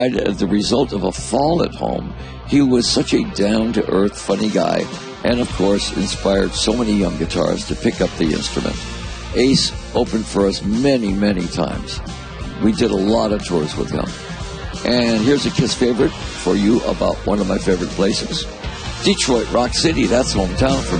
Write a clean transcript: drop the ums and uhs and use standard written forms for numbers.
as the result of a fall at home. He was such a down-to-earth, funny guy, and of course inspired so many young guitarists to pick up the instrument. Ace opened for us many, many times. We did a lot of tours with him. And here's a Kiss favorite for you about one of my favorite places. Detroit, Rock City, that's hometown for me.